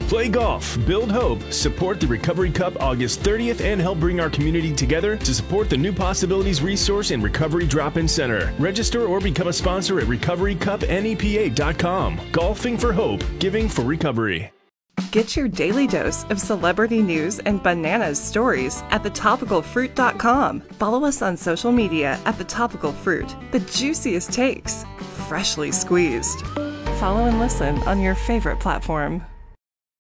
Play golf, build hope, support the Recovery Cup August 30th, and help bring our community together to support the New Possibilities Resource and Recovery Drop-In Center. Register or become a sponsor at recoverycupnepa.com. Golfing for hope, giving for recovery. Get your daily dose of celebrity news and bananas stories at thetopicalfruit.com. Follow us on social media at The Topical Fruit. The juiciest takes, freshly squeezed. Follow and listen on your favorite platform.